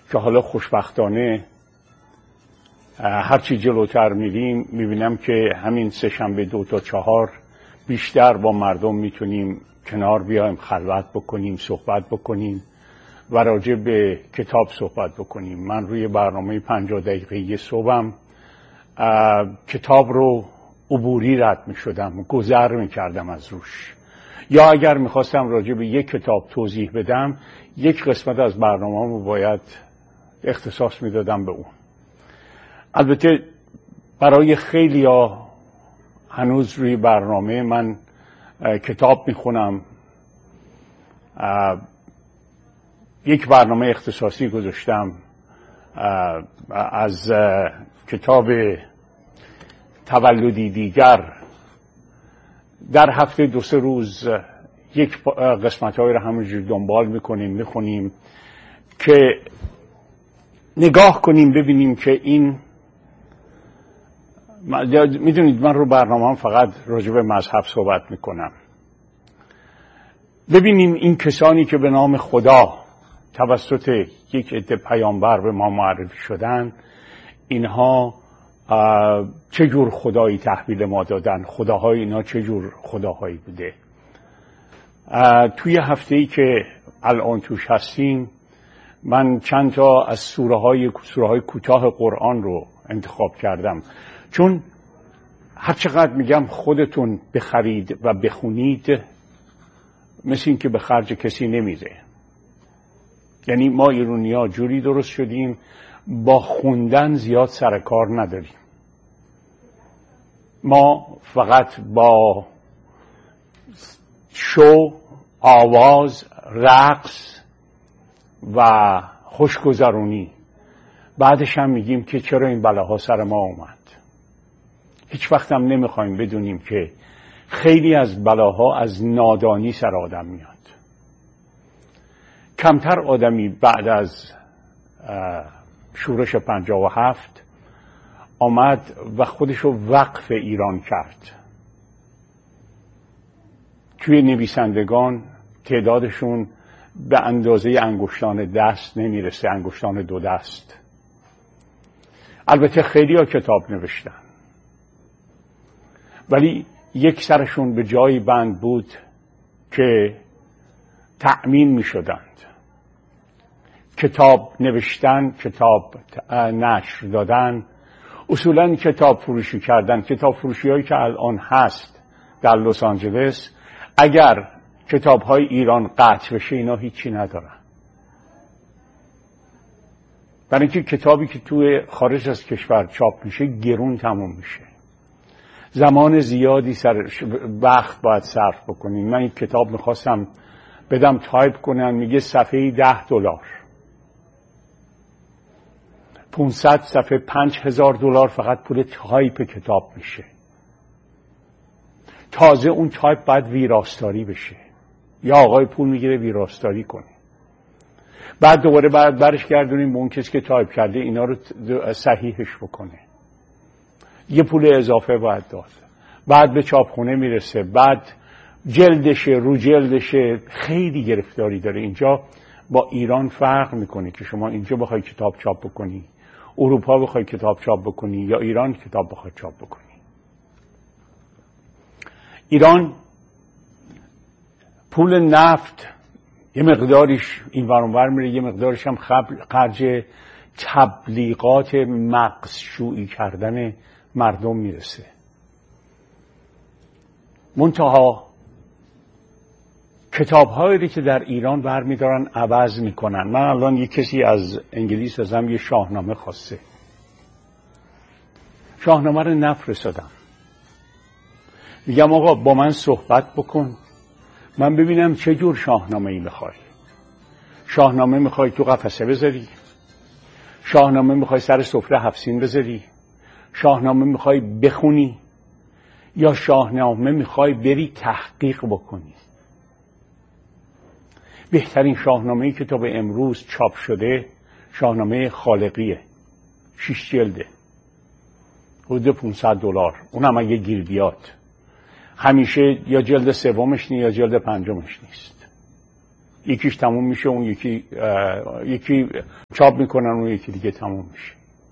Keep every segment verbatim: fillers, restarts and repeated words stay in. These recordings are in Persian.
که حالا خوشبختانه هرچی جلوتر میریم میبینم که همین سه شنبه دو تا چهار بیشتر با مردم میتونیم کنار بیایم، خلوت بکنیم، صحبت بکنیم و راجع به کتاب صحبت بکنیم. من روی برنامه پنجاه دقیقه‌ای صبحم کتاب رو عبوری رد میشدم، گذر میکردم از روش، یا اگر میخواستم راجع به یک کتاب توضیح بدم یک قسمت از برنامه رو باید اختصاص میدادم به اون. البته برای خیلیا هنوز روی برنامه من کتاب میخونم، یک برنامه اختصاصی گذاشتم از کتاب تولدی دیگر. در هفته دو سه روز یک قسمت های رو همونجور دنبال میکنیم میخونیم که نگاه کنیم ببینیم که این، میدونید من رو برنامه هم فقط راجع به مذهب صحبت میکنم، ببینیم این کسانی که به نام خدا توسط یک عده پیامبر به ما معرفی شدن، اینها چه جور خدایی تحویل ما دادن، خداهای اینا چه جور خداهایی بوده. توی هفته‌ای که الان توش هستیم من چند تا از سوره های سوره های کوتاه قرآن رو انتخاب کردم، چون هر چقدر میگم خودتون بخرید و بخونید مثل این که به خرج کسی نمیره. یعنی ما ایرانی‌ها جوری درست شدیم با خوندن زیاد سر کار نداریم، ما فقط با شو، آواز، رقص و خوشگذرونی بعدش هم میگیم که چرا این بلاها سر ما اومد. هیچ وقت هم نمیخوایم بدونیم که خیلی از بلاها از نادانی سر آدم میاد. کمتر آدمی بعد از شورش پنجاه و هفت آمد و خودشو وقف ایران کرد. توی نویسندگان تعدادشون به اندازه انگشتان دست نمیرسه، انگشتان دو دست. البته خیلی ها کتاب نوشتن ولی یک سرشون به جایی بند بود که تأمین می شدند. کتاب نوشتن، کتاب نشر دادن، اصولاً کتاب فروشی کردن. کتاب فروشی هایی که الان هست در لس آنجلس، اگر کتاب های ایران قطع بشه اینا هیچی ندارن، برای اینکه کتابی که توی خارج از کشور چاپ میشه گرون تموم میشه، زمان زیادی سر وقت باید صرف بکنیم. من این کتاب میخواستم بدم تایپ کنم، میگه صفحه ده دلار، پانصد صفحه پنج هزار دلار فقط پول تایپ کتاب میشه. تازه اون تایپ باید ویراستاری بشه، یا آقای پول میگیره ویراستاری کنه، بعد دوباره بعد برش گردونیم به اون کسی که تایپ کرده اینا رو صحیحش بکنه، یه پول اضافه باید داد، بعد به چاپخونه میرسه، بعد جلدشه، رو جلدشه، خیلی گرفتاری داره. اینجا با ایران فرق میکنه که شما اینجا بخوای کتاب چاپ بکنی، اروپا بخوای کتاب چاپ بکنی، یا ایران کتاب بخوای چاپ بکنی. ایران پول نفت یه مقداریش این ور اون ور میره، یه مقداریش هم خرج تبلیغات مغزشویی کردن مردم میرسه. منتها کتاب هایی که در ایران برمیدارن عوض میکنن. من الان یه کسی از انگلیس ازم یه شاهنامه خواسته، شاهنامه رو نفرستادم، میگم آقا با من صحبت بکن من ببینم چه جور شاهنامه ای میخوای. شاهنامه میخوای تو قفسه بذاری؟ شاهنامه میخوای سر سفره هفسین بذاری؟ شاهنامه میخوای بخونی؟ یا شاهنامه میخوای بری تحقیق بکنی؟ بهترین شاهنامه‌ای که تا به امروز چاپ شده شاهنامه خالقیه، شش جلده، حدود پانصد دلار، اونم اگه گیر بیاد. همیشه یا جلد سومش نیست یا جلد پنجمش نیست. یکیش تموم میشه، اون یکی یکی چاپ میکنن، اون یکی دیگه تموم میشه.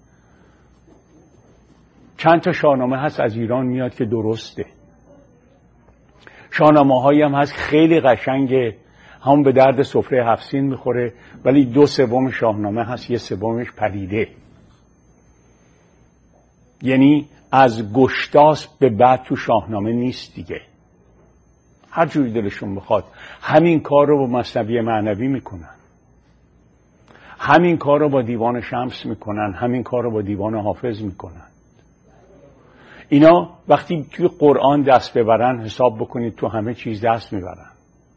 چند تا شاهنامه هست از ایران میاد که درسته، شاهنامه هایی هم هست خیلی قشنگه، هم به درد سفره هفت سین میخوره، ولی دو سوم شاهنامه هست یه سومش پلیده. یعنی از گشتاس به بعد تو شاهنامه نیست دیگه، هر جوری دلشون بخواد. همین کار رو با مثنوی معنوی میکنن، همین کار رو با دیوان شمس میکنن، همین کار رو با دیوان حافظ میکنن. اینا وقتی توی قرآن دست ببرن حساب بکنید تو همه چیز دست میبرن.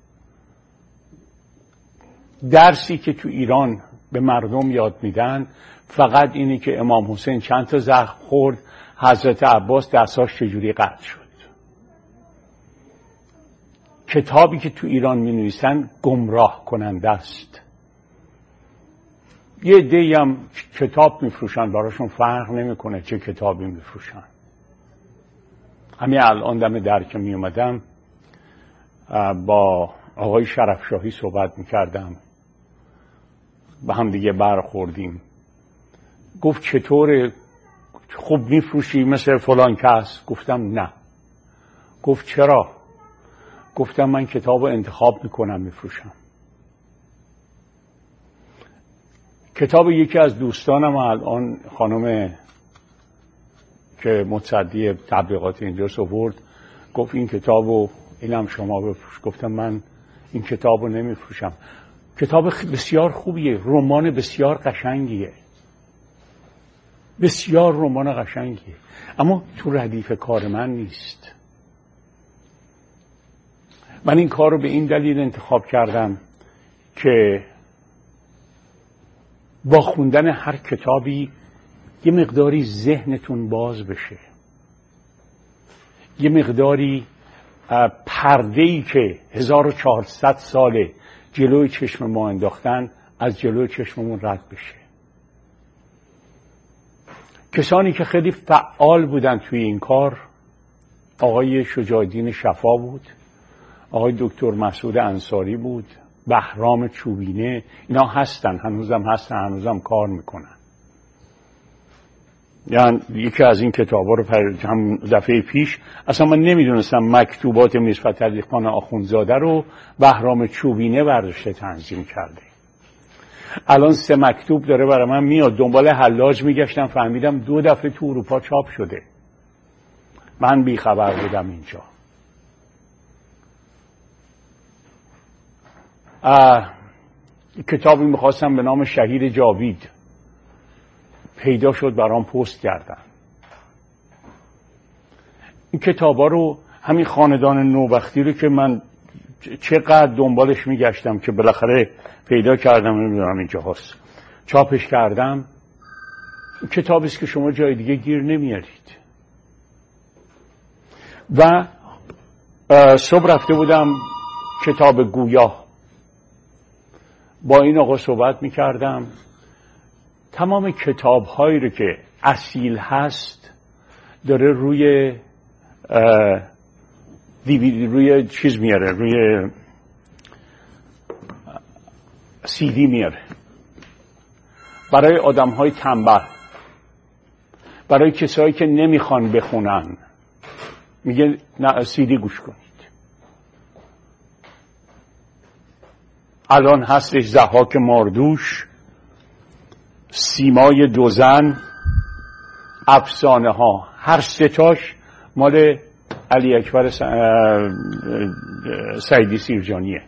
درسی که تو ایران به مردم یاد میدن فقط اینی که امام حسین چند تا زخم خورد، حضرت عباس دستاش چجوری قطع شد. کتابی که تو ایران می نویسن گمراه کننده است. یه عده‌ای هم کتاب میفروشن، براشون فرق نمیکنه چه کتابی میفروشن. همین الان دم در که می اومدم با آقای شرفشاهی صحبت میکردم، با هم دیگه برخوردیم. گفت چطوره، خوب میفروشی مثل فلان کس؟ گفتم نه. گفت چرا؟ گفتم من کتاب رو انتخاب میکنم میفروشم. کتاب یکی از دوستانم الان خانم که متصدی تبلیغات اینجا آورد، گفت این کتابو اینم شما بفروش. گفتم من این کتابو نمیفروشم. کتاب بسیار خوبیه، رمان بسیار قشنگیه، بسیار رمان قشنگیه، اما تو ردیف کار من نیست. من این کار رو به این دلیل انتخاب کردم که با خوندن هر کتابی یه مقداری ذهنتون باز بشه، یه مقداری پرده‌ای که هزار و چهارصد ساله جلوی چشم ما انداختن از جلوی چشممون رد بشه. کسانی که خیلی فعال بودن توی این کار آقای شجاع‌الدین شفا بود، آقای دکتر مسعود انصاری بود، بهرام چوبینه، اینا هستن، هنوزم هستن، هنوزم کار میکنن. یعنی یکی از این کتابا رو هم دفعه پیش اصلا من نمیدونستم مکتوبات میرزا علی خان آخوندزاده رو بهرام چوبینه برداشته تنظیم کرده. الان سه مکتوب داره برای من میاد، دنبال حلاج میگشتم فهمیدم دو دفعه تو اروپا چاپ شده، من بیخبر بودم اینجا. کتابی میخواستم به نام شهیر جاوید، پیدا شد برام پست کردن. این کتابا رو همین خاندان نوبختی رو که من چقدر دنبالش میگشتم که بالاخره پیدا کردم، نمیدونم اینجا هست، چاپش کردم. کتابی است که شما جای دیگه گیر نمیارید. و صبح رفته بودم کتاب گویا، با این آقا صحبت میکردم. تمام کتاب هایی رو که اصیل هست داره روی روی چیز میاره، روی سی دی میاره، برای آدم های تنبل، برای کسایی که نمیخوان بخونن میگه نه سی دی گوش کنید. الان هستش ضحاک ماردوش، سیمای دو زن، افسانه ها، هر ستاش مال علی اکبر سعیدی سیرجانیه.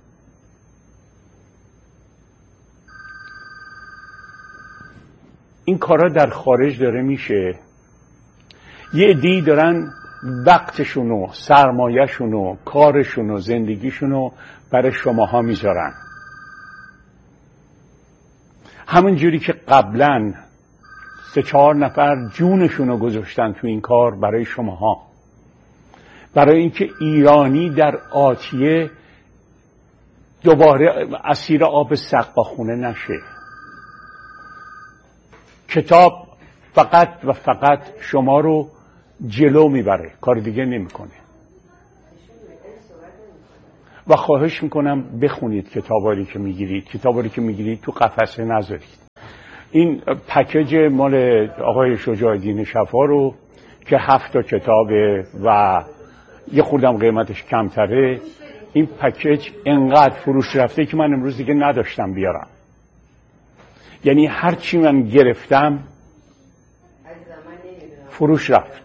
این کارا در خارج داره میشه. یه عده‌ای دارن وقتشونو، سرمایه‌شونو، کارشونو، زندگیشونو برای شماها میذارن. همون جوری که قبلا سه چهار نفر جونشونو گذاشتن تو این کار برای شماها، برای اینکه ایرانی در آتیه دوباره اسیر آب سقاخونه نشه. کتاب فقط و فقط شما رو جلو میبره، کار دیگه نمیکنه. و خواهش میکنم بخونید کتابایی که میگیرید. کتابایی که میگیرید تو قفسه نذارید. این پکیج مال آقای شجاع الدین شفا رو که هفت تا کتابه و یه خوردم قیمتش کمتره، این پکیج انقدر فروش رفته که من امروز دیگه نداشتم بیارم. یعنی هر چی من گرفتم فروش رفت.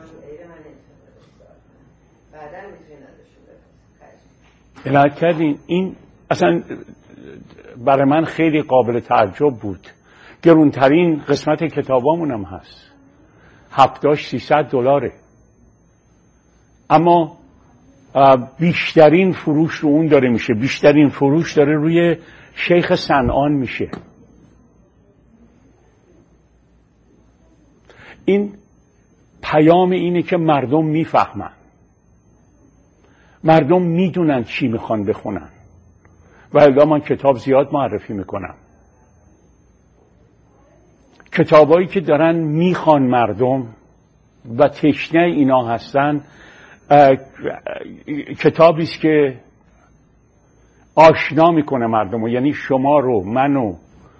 علت کردین این اصلا برای من خیلی قابل تعجب بود. گرونترین قسمت کتابامون هم هست، هفتاش سیصد دلاره، اما بیشترین فروش رو اون داره میشه. بیشترین فروش داره روی شیخ صنعان میشه. این پیام اینه که مردم میفهمن، مردم میدونن چی میخوان بخونن و الا من کتاب زیاد معرفی میکنم. کتابایی که دارن میخوان مردم و تشنه اینا هستن، کتابی است که آشنا میکنه مردم، یعنی شما رو، منو،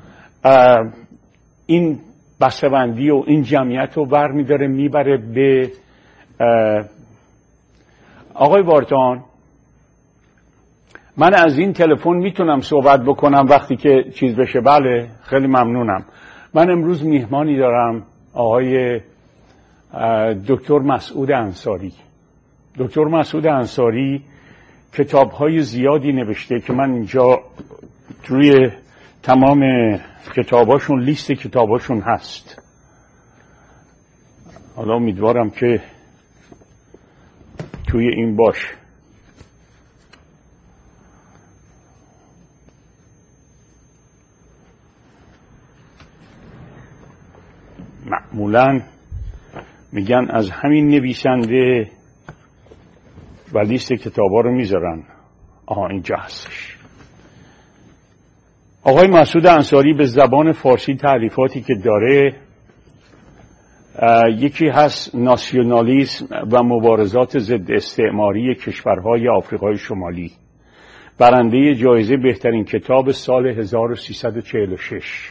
این بسته‌بندی و این جمعیت رو برمیداره میبره به آقای وارتان. من از این تلفن میتونم صحبت بکنم وقتی که چیز بشه؟ بله، خیلی ممنونم. من امروز میهمانی دارم، آقای دکتر مسعود انصاری. دکتر مسعود انصاری کتاب‌های زیادی نوشته که من اینجا روی تمام کتاباشون، لیست کتاباشون هست. حالا امیدوارم که توی این باش. معمولاً میگن از همین نویسنده و لیست کتابا رو میذارن. آها اینجا هستش. آقای مسعود انصاری به زبان فارسی تعریفاتی که داره، یکی هست ناسیونالیسم و مبارزات ضد استعماری کشورهای آفریقای شمالی، برنده جایزه بهترین کتاب سال هزار و سیصد و چهل و شش.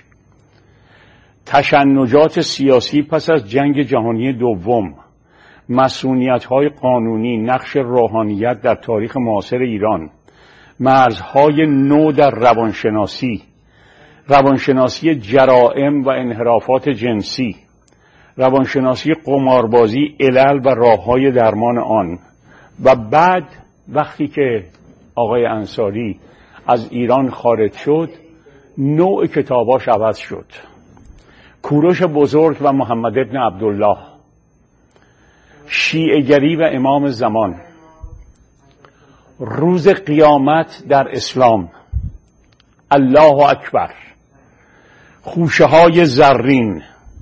تشنجات سیاسی پس از جنگ جهانی دوم، مسئولیت‌های قانونی، نقش روحانیت در تاریخ معاصر ایران، مرزهای نو در روانشناسی، روانشناسی جرائم و انحرافات جنسی، روانشناسی قماربازی، علل و راه‌های درمان آن. و بعد وقتی که آقای انصاری از ایران خارج شد، نوع کتاباش عوض شد. کوروش بزرگ و محمد ابن عبدالله، شیعه‌گری و امام زمان، روز قیامت در اسلام، الله اکبر، خوشه های زرین،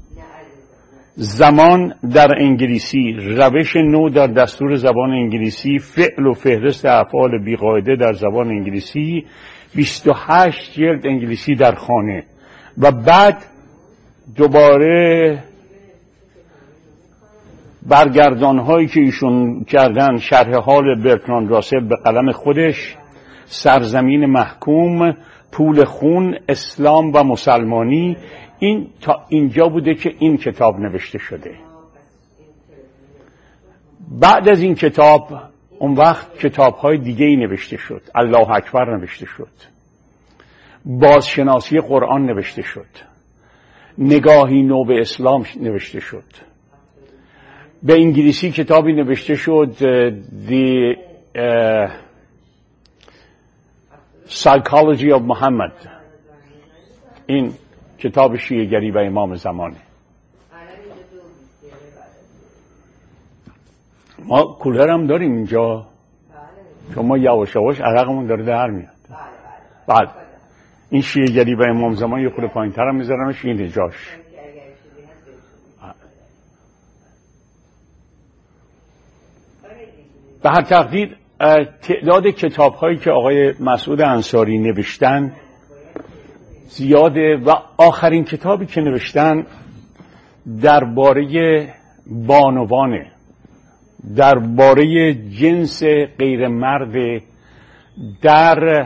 زمان در انگلیسی، روش نو در دستور زبان انگلیسی، فعل و فهرست افعال بیقاعده در زبان انگلیسی، بیست و هشت جلد انگلیسی در خانه. و بعد دوباره برگردان هایی که ایشون کردن، شرح حال برتراند راسل به قلم خودش، سرزمین محکوم، پول خون، اسلام و مسلمانی. این تا اینجا بوده که این کتاب نوشته شده. بعد از این کتاب اون وقت کتاب های دیگه ای نوشته شد. الله اکبر نوشته شد، بازشناسی قرآن نوشته شد، نگاهی نو به اسلام نوشته شد. به انگلیسی کتابی نوشته شد The uh, Psychology of Muhammad. این کتاب شیعه‌گری و امام زمانه. ما کولر هم داریم اینجا، شما یواش یواش عرقمون داره در میاد. بعد این شیعه‌گری و امام زمان یه خورده پایین‌تر هم میذارمش این جاش. به هر تقدیر تعداد کتاب هایی که آقای مسعود انصاری نوشتن زیاده و آخرین کتابی که نوشتن درباره بانوانه، درباره جنس غیر مرد در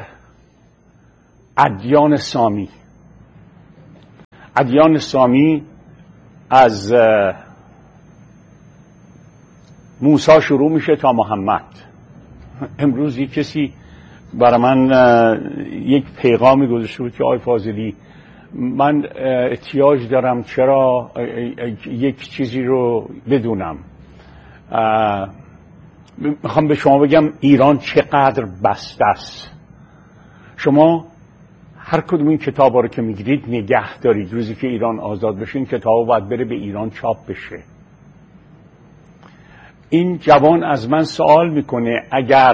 ادیان سامی. ادیان سامی از موسی شروع میشه تا محمد. امروز یک کسی برای من یک پیغامی گذاشته بود که آقای فاضلی من احتیاج دارم چرا یک چیزی رو بدونم. میخوام به شما بگم ایران چقدر بسته است. شما هر کدوم این کتابا رو که میگیرید نگه دارید. روزی که ایران آزاد بشه این کتابا باید بره به ایران چاپ بشه. این جوان از من سوال میکنه اگر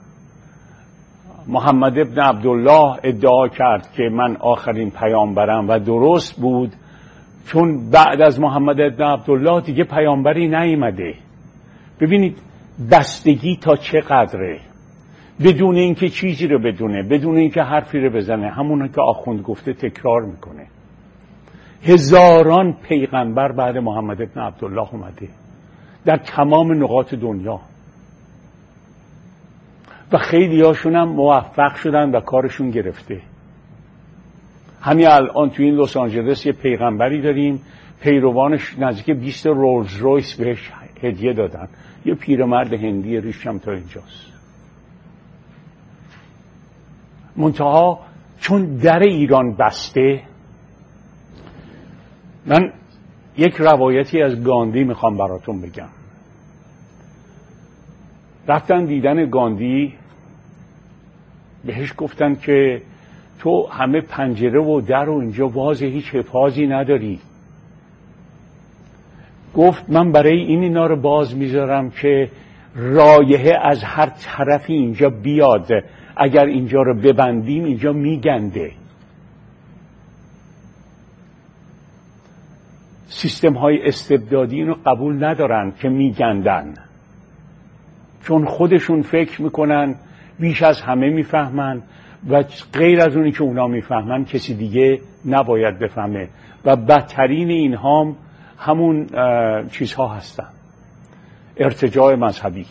محمد ابن عبدالله ادعا کرد که من آخرین پیامبرم و درست بود، چون بعد از محمد ابن عبدالله دیگه پیامبری نیامده. ببینید بستگی تا چقدره، بدون اینکه چیزی رو بدونه، بدون اینکه حرفی رو بزنه، همونه که آخوند گفته تکرار میکنه. هزاران پیغمبر بعد محمد ابن عبدالله اومده در تمام نقاط دنیا و خیلی هاشون هم موفق شدن و کارشون گرفته. همین الان توی این لس آنجلس یه پیغمبری داریم پیروانش نزدیک بیست رولز رویس بهش هدیه دادن. یه پیرمرد هندی ریشم تا اینجاست. منتها چون در ایران بسته، من یک روایتی از گاندی میخوام براتون بگم. رفتن دیدن گاندی، بهش گفتن که تو همه پنجره و در و اینجا واضح، هیچ حفاظی نداری. گفت من برای این اینا رو باز میذارم که رایحه از هر طرفی اینجا بیاد، اگر اینجا رو ببندیم اینجا میگنده. سیستم های استبدادی اینو قبول ندارن که میگندن، چون خودشون فکر میکنن بیش از همه میفهمن و غیر از اونی که اونا میفهمن کسی دیگه نباید بفهمه. و بدترین اینها هم همون چیزها هستن، ارتجاع مذهبی.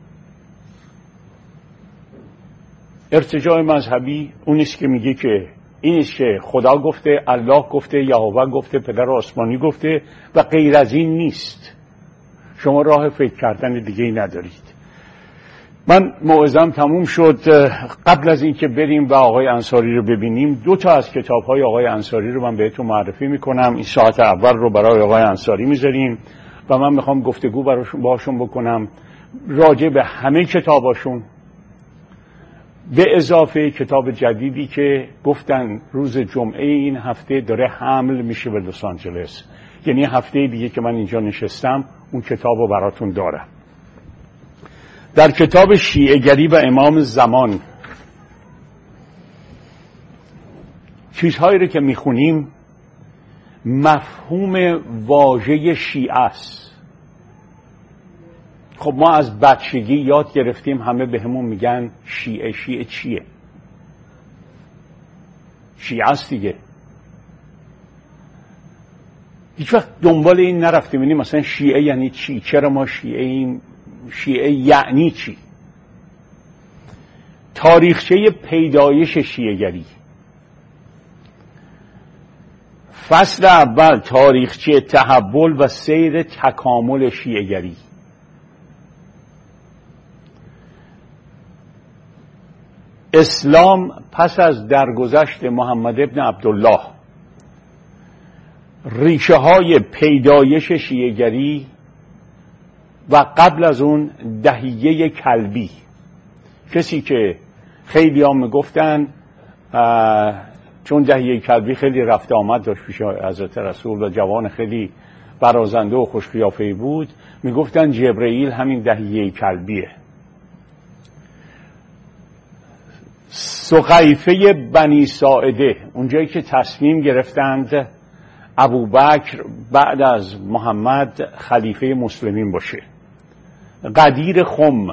ارتجاع مذهبی اونیست که میگه که اینیست که خدا گفته، الله گفته، یهوه گفته، پدر آسمانی گفته و غیر از این نیست. شما راه فکر کردن دیگه ای ندارید. من موعظه‌ام تموم شد. قبل از اینکه بریم و آقای انصاری رو ببینیم، دو تا از کتاب‌های آقای انصاری رو من بهتون معرفی میکنم. این ساعت اول رو برای آقای انصاری میذاریم و من میخوام گفتگو براشون باشون بکنم راجع به همه کتاباشون، به اضافه کتاب جدیدی که گفتن روز جمعه این هفته داره حمل میشه به لس آنجلس، یعنی هفته دیگه که من اینجا نشستم اون کتاب رو براتون دارم. در کتاب شیعه‌گری و امام زمان چیزهایی رو که میخونیم مفهوم واژه شیعه است. خب ما از بچگی یاد گرفتیم همه به همون میگن شیعه. شیعه چیه؟ شیعه است دیگه. هیچ وقت دنبال این نرفتیم یعنی مثلا شیعه یعنی چی؟ چرا ما شیعه ایم؟ شیعه یعنی چی؟ تاریخچه پیدایش شیعه‌گری. فصل اول تاریخچه تحول و سیر تکامل شیعه‌گری. اسلام پس از درگذشت محمد ابن عبدالله، ریشه های پیدایش شیعه‌گری و قبل از اون دهیه کلبی. کسی که خیلی هم میگفتن چون دهیه کلبی خیلی رفت آمد داشت پیش حضرت رسول و جوان خیلی برازنده و خوشقیافه‌ای بود، میگفتن جبرئیل همین دهیه کلبیه. سقیفه بنی ساعده، اونجایی که تصمیم گرفتند ابوبکر بعد از محمد خلیفه مسلمین باشه. قدیر خم،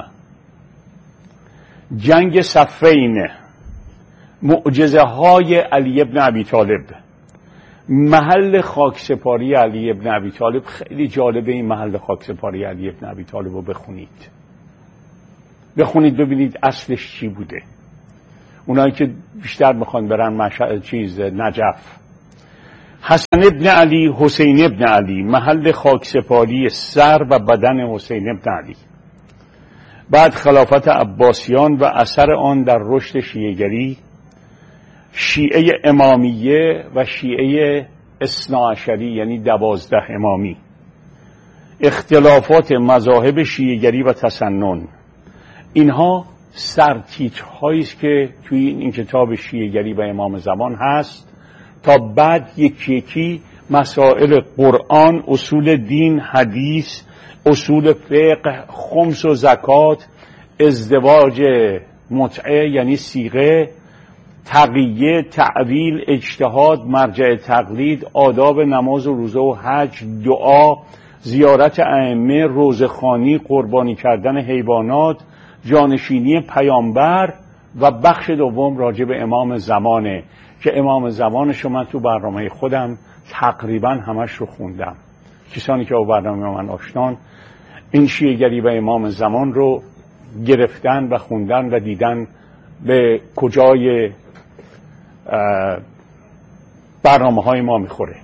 جنگ صفین، معجزه های علی ابن ابی طالب، محل خاکسپاری علی ابن ابی طالب. خیلی جالبه این محل خاکسپاری علی ابن ابی طالب رو بخونید بخونید ببینید اصلش چی بوده. اونایی که بیشتر میخوان برن مشهد چیز نجف. حسن ابن علی، حسین ابن علی، محل خاکسپاری سر و بدن حسین ابن علی. بعد خلافت عباسیان و اثر آن در رشد شیعه‌گری، شیعه امامیه و شیعه اثناعشری یعنی دوازده امامی، اختلافات مذاهب شیعه‌گری و تسنن. اینها سرتیترهایی است که توی این کتاب شیعه‌گری و امام زمان هست، تا بعد یکی یکی مسائل قرآن، اصول دین، حدیث، اصول فقه، خمس و زکات، ازدواج، متعه یعنی صیغه، تقیه، تعویل، اجتهاد، مرجع تقلید، آداب نماز و روزه و حج، دعا، زیارت ائمه، روزخوانی، قربانی کردن حیوانات، جانشینی پیامبر و بخش دوم راجع به امام زمانه که امام زمانشو من تو برنامه خودم تقریبا همش رو خوندم. کسانی که با برنامه من آشنان این شیعه‌گری و امام زمان رو گرفتن و خوندن و دیدن به کجای برنامه های ما میخوره.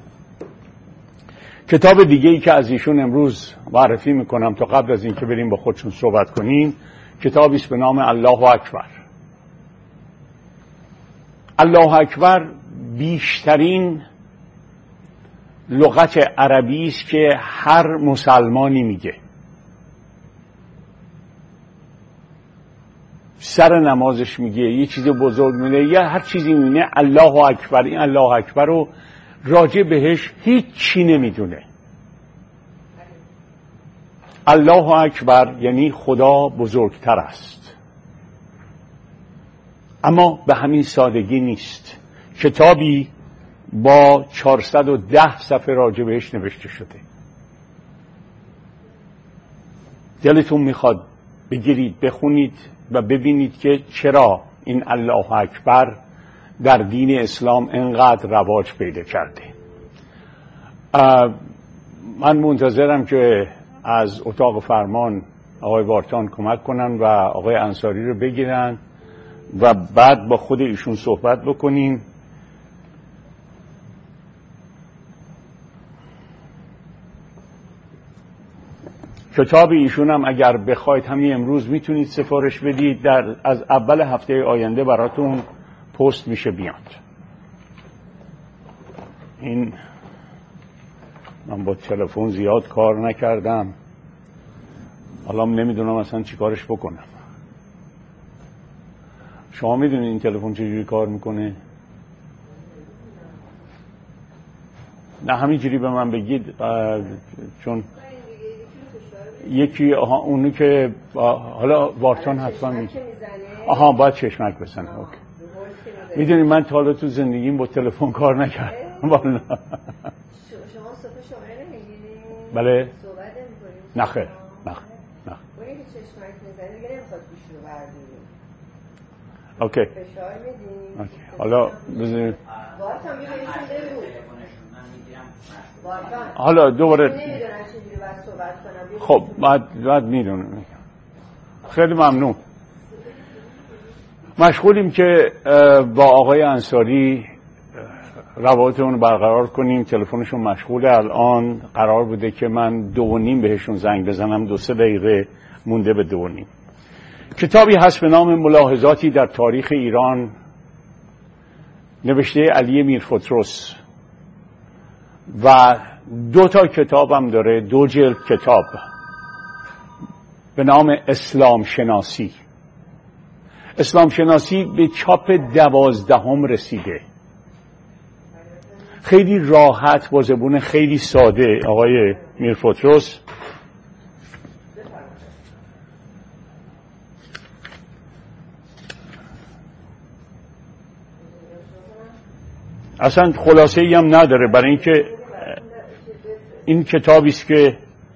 کتاب دیگه ای که از ایشون امروز معرفی میکنم تا قبل از این که بریم با خودشون صحبت کنیم، کتابی است به نام الله اکبر. الله اکبر بیشترین لغت عربی است که هر مسلمانی میگه. سر نمازش میگه، یه چیز بزرگ میگه، یا هر چیزی میگه الله اکبر. این الله اکبر رو راجع بهش هیچ چی نمیدونه. الله اکبر یعنی خدا بزرگتر است، اما به همین سادگی نیست. کتابی با چهارصد و ده صفحه راجع بهش نوشته شده. دلتون میخواد بگیرید بخونید و ببینید که چرا این الله اکبر در دین اسلام انقدر رواج پیدا کرده. من منتظرم که از اتاق فرمان آقای وارتان کمک کنن و آقای انصاری رو بگیرن و بعد با خود ایشون صحبت بکنیم. کتاب ایشون هم اگر بخواید همین امروز میتونید سفارش بدید، در از اول هفته آینده براتون پست میشه بیاد. این من با تلفن زیاد کار نکردم، حالا نمیدونم اصلا چی کارش بکنم. شما میدونید این تلفن چجوری کار میکنه؟ نه همینجوری به من بگید، چون یکی آها اونی که حالا وارتان حتما میگه آها باید چشمک بزنه. اوکی. میدونی من تا حالا تو زندگیم با تلفن کار نکردم. والا شما صبح شماره نمیگیرید؟ بله. صحبت نمی‌کنید؟ نه خیر. نه خیر. نه. اونی که چشمک میزنه دیگه نمیخواد گوش رو بردارید. اوکی. فشار میدین. اوکی. حالا بزنید. وارتان میگیرید بگو. حالا دوباره خب بعد بعد میدونم. خیلی ممنون. مشغولیم که با آقای انصاری روابطمون رو برقرار کنیم. تلفنشون مشغوله. الان قرار بوده که من دو و نیم بهشون زنگ بزنم، دو سه دقیقه مونده به دو و نیم. کتابی هست به نام ملاحظاتی در تاریخ ایران، نوشته علی میرخسرو و دو تا کتابم داره، دو جلد کتاب به نام اسلام شناسی. اسلام شناسی به چاپ دوازدهم رسیده. خیلی راحت با زبون خیلی ساده آقای میرخسرو اصلا خلاصه ای هم نداره، برای اینکه این کتابی است که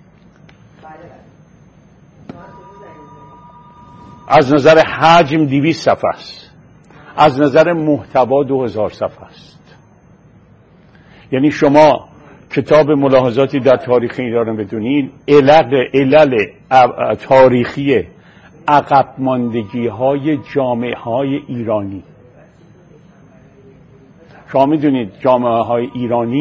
از نظر حجم دویست صفحه است، از نظر محتوا دو هزار صفحه است. یعنی شما کتاب ملاحظاتی در تاریخ ایران بدونین، علل علل تاریخی عقب ماندگی های جامعه های ایرانی. شما میدونید جامعه های ایرانی